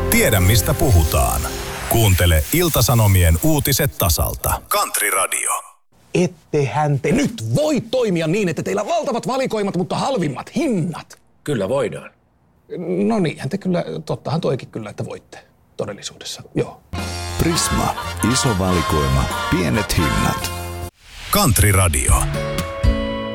Tiedä mistä puhutaan. Kuuntele Ilta-Sanomien uutiset tasalta. Country Radio. Ettehän te nyt voi toimia niin, että teillä on valtavat valikoimat, mutta halvimmat hinnat. Kyllä voidaan. No niinhän te kyllä, tottahan toikin kyllä, että voitte todellisuudessa, joo. Prisma. Iso valikoima. Pienet hinnat. Country Radio.